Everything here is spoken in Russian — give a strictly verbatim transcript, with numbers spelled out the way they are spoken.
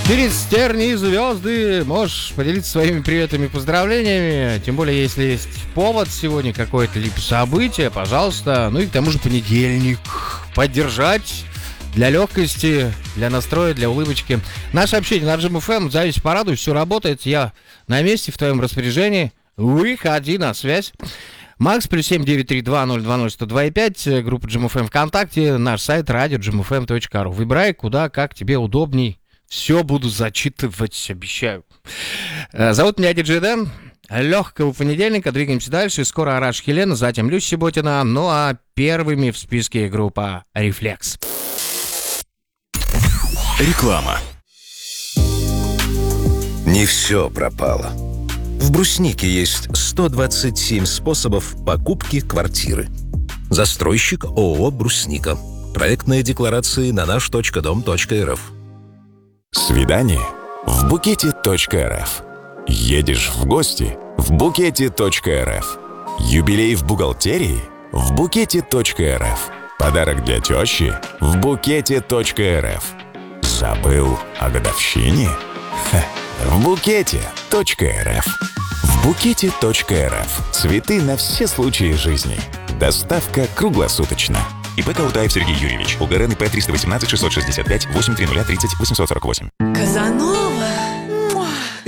Через тернии звезды можешь поделиться своими приветами и поздравлениями. Тем более, если есть повод сегодня, какое-то либо событие, пожалуйста. Ну и к тому же понедельник. Поддержать для легкости, для настроя, для улыбочки. Наше общение на Джим эф эм. Зависть порадуй, все работает. Я на месте, в твоем распоряжении. Выходи на связь. Макс, плюс семь девять три два ноль два ноль сто два и пять, группа Джим эф эм ВКонтакте, наш сайт радио джим эф эм точка ру. Выбирай, куда, как тебе удобней. Все буду зачитывать, обещаю. Зовут меня диджей Дэн. Легкого понедельника, двигаемся дальше. Скоро Араш Хелена, затем Люся Субботина. Ну а первыми в списке группа «Рефлекс». Реклама. Не все пропало. В Бруснике есть сто двадцать семь способов покупки квартиры. Застройщик ООО «Брусника». Проектные декларации на наш точка дом точка эр эф. Свидание в букете точка эр эф. Едешь в гости в букете точка эр эф. Юбилей в бухгалтерии в букете точка эр эф. Подарок для тещи в букете точка эр эф. Забыл о годовщине? Ха, в букете точка эр эф. В букете точка эр эф. Цветы на все случаи жизни. Доставка круглосуточно. ИП Каутаев Сергей Юрьевич. УГРН ИП триста восемнадцать шестьсот шестьдесят пять восемьсот тридцать тридцать восемьсот сорок восемь. Казанова.